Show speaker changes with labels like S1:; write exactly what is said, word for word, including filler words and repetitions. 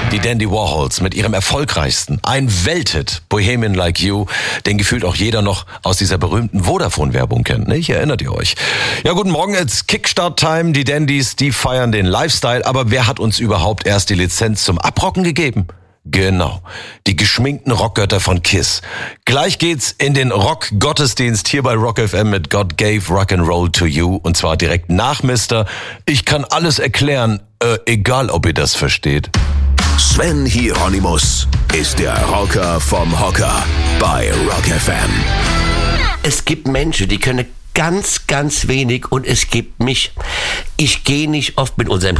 S1: Die Dandy Warhols mit ihrem erfolgreichsten, ein Welthit, Bohemian Like You, den gefühlt auch jeder noch aus dieser berühmten Vodafone-Werbung kennt, nicht? Erinnert ihr euch? Ja, guten Morgen, it's Kickstart-Time. Die Dandys, die feiern den Lifestyle. Aber wer hat uns überhaupt erst die Lizenz zum Abrocken gegeben? Genau, die geschminkten Rockgötter von KISS. Gleich geht's in den Rock-Gottesdienst hier bei Rock F M mit God Gave Rock'n'Roll to You. Und zwar direkt nach Mister Ich kann alles erklären, äh, egal ob ihr das versteht.
S2: Sven Hieronymus ist der Rocker vom Hocker bei Rock F M.
S3: Es gibt Menschen, die können ganz, ganz wenig und es gibt mich. Ich gehe nicht oft mit unserem